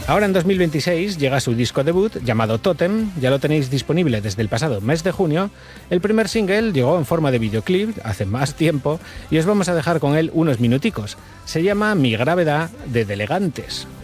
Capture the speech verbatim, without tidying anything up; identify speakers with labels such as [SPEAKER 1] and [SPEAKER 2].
[SPEAKER 1] Ahora en dos mil veintiséis llega su disco debut llamado Totem, ya lo tenéis disponible desde el pasado mes de junio. El primer single llegó en forma de videoclip hace más tiempo y os vamos a dejar con él unos minuticos. Se llama Mi Gravedad de Delegantes.